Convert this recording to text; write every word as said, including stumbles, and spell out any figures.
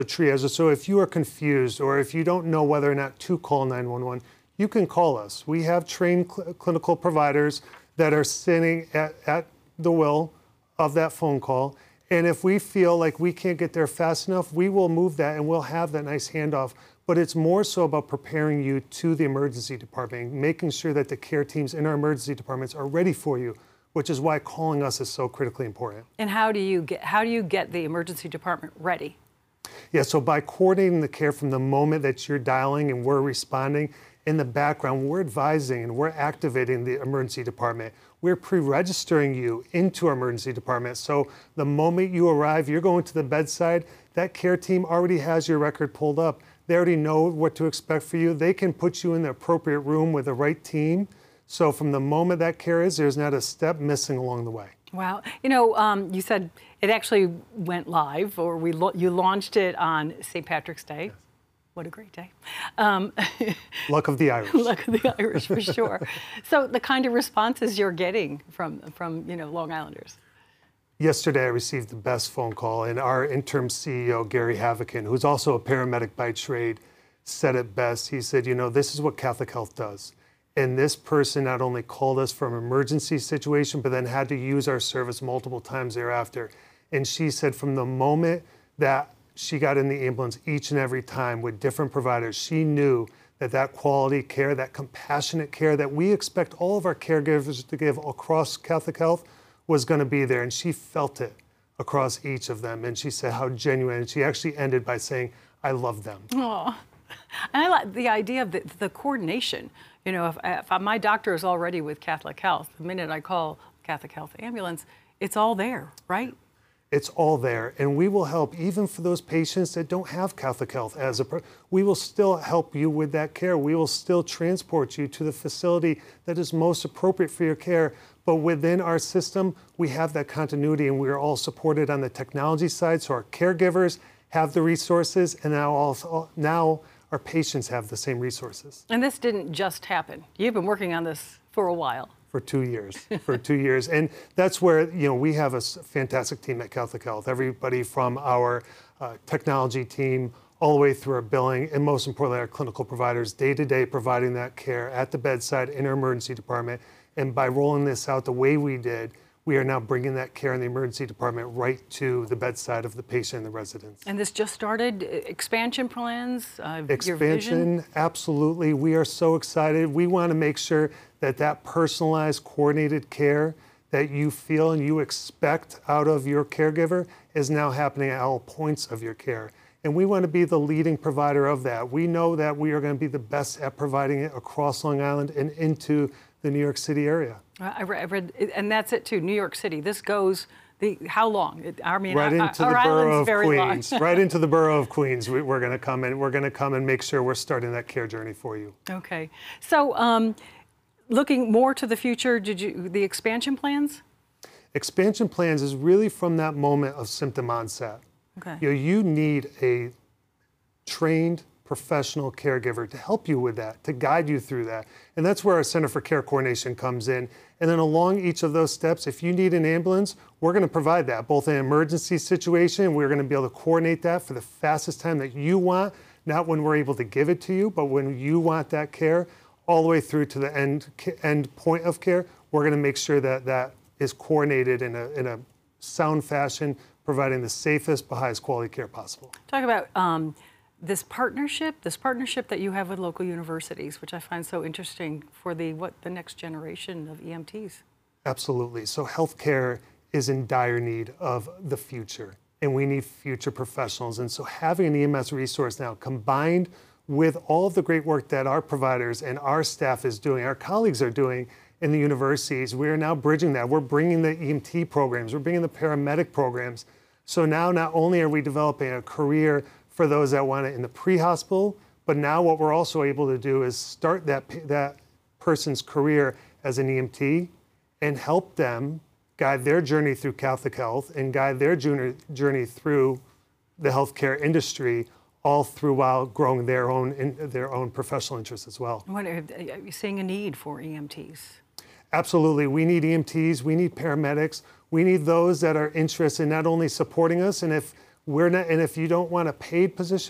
The triage. So if you are confused or if you don't know whether or not to call nine one one, you can call us. We have trained cl- clinical providers that are sitting at, at the will of that phone call. And if we feel like we can't get there fast enough, we will move that and we'll have that nice handoff. But it's more so about preparing you to the emergency department, making sure that the care teams in our emergency departments are ready for you, which is why calling us is so critically important. And how do you get, how do you get the emergency department ready? Yeah, so by coordinating the care from the moment that you're dialing and we're responding, in the background, we're advising and we're activating the emergency department. We're pre-registering you into our emergency department. So the moment you arrive, you're going to the bedside, that care team already has your record pulled up. They already know what to expect for you. They can put you in the appropriate room with the right team. So from the moment that care is, there's not a step missing along the way. Wow. You know, um, you said it actually went live, or we lo- you launched it on Saint Patrick's Day. Yes. What a great day. Um, Luck of the Irish. Luck of the Irish, for sure. So the kind of responses you're getting from, from you know, Long Islanders. Yesterday, I received the best phone call, and our interim C E O, Gary Havokin, who's also a paramedic by trade, said it best. He said, you know, this is what Catholic Health does. And this person not only called us from an emergency situation, but then had to use our service multiple times thereafter. And she said from the moment that she got in the ambulance each and every time with different providers, she knew that that quality care, that compassionate care that we expect all of our caregivers to give across Catholic Health was going to be there. And she felt it across each of them. And she said how genuine. And she actually ended by saying, I love them. Oh, and I like the idea of the, the coordination. You know, if, if my doctor is already with Catholic Health, the minute I call Catholic Health ambulance, it's all there, right? It's all there, and we will help even for those patients that don't have Catholic Health as a, we will still help you with that care. We will still transport you to the facility that is most appropriate for your care. But within our system, we have that continuity, and we are all supported on the technology side. So our caregivers have the resources, and now also now our patients have the same resources. And this didn't just happen. You've been working on this for a while. For two years, for two years. And that's where, you know, we have a fantastic team at Catholic Health. Everybody from our uh, technology team all the way through our billing, and most importantly, our clinical providers, day to day providing that care at the bedside in our emergency department. And by rolling this out the way we did, we are now bringing that care in the emergency department right to the bedside of the patient and the residents. And this just started, expansion plans, uh, Expansion, absolutely. We are so excited. We want to make sure that that personalized, coordinated care that you feel and you expect out of your caregiver is now happening at all points of your care. And we want to be the leading provider of that. We know that we are going to be the best at providing it across Long Island and into the New York City area. I read, I read, and that's it too, New York City. This goes, the how long? It, I mean, right our, into our the borough of very Queens. long. Right into the borough of Queens. We, we're going to come and we're going to come and make sure we're starting that care journey for you. Okay, so um, looking more to the future, did you the expansion plans? Expansion plans is really from that moment of symptom onset. Okay. You know, you need a trained professional caregiver to help you with that, to guide you through that. And that's where our Center for Care Coordination comes in. And then along each of those steps, if you need an ambulance, we're going to provide that, both in an emergency situation, we're going to be able to coordinate that for the fastest time that you want, not when we're able to give it to you, but when you want that care, all the way through to the end, end point of care, we're going to make sure that that is coordinated in a, in a sound fashion, providing the safest but highest quality care possible. Talk about um, this partnership, this partnership that you have with local universities, which I find so interesting for the what the next generation of E M Ts. Absolutely. So healthcare is in dire need of the future, and we need future professionals. And so having an E M S resource now combined with all of the great work that our providers and our staff is doing, our colleagues are doing in the universities, we are now bridging that. We're bringing the E M T programs, we're bringing the paramedic programs. So now not only are we developing a career for those that want it in the pre-hospital, but now what we're also able to do is start that, that person's career as an E M T and help them guide their journey through Catholic Health and guide their journey through the healthcare industry, all through while growing their own in, their own professional interests as well. What, are you seeing a need for E M Ts? Absolutely. We need E M Ts, we need paramedics, we need those that are interested in not only supporting us, and if we're not, and if you don't want a paid position,